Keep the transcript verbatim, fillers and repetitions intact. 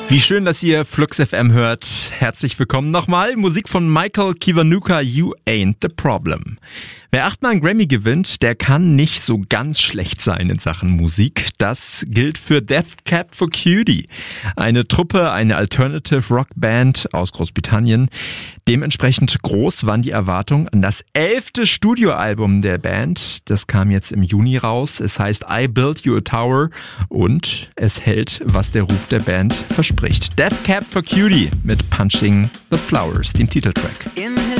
Wie schön, dass ihr Flux F M hört. Herzlich willkommen nochmal. Musik von Michael Kiwanuka, You Ain't the Problem. Wer achtmal einen Grammy gewinnt, der kann nicht so ganz schlecht sein in Sachen Musik. Das gilt für Death Cab for Cutie. Eine Truppe, eine Alternative Rock Band aus Großbritannien. Dementsprechend groß waren die Erwartungen an das elfte Studioalbum der Band. Das kam jetzt im Juni raus. Es heißt I Built You a Tower und es hält, was der Ruf der Band verspricht. Death Cab for Cutie mit Punching the Flowers, dem Titeltrack.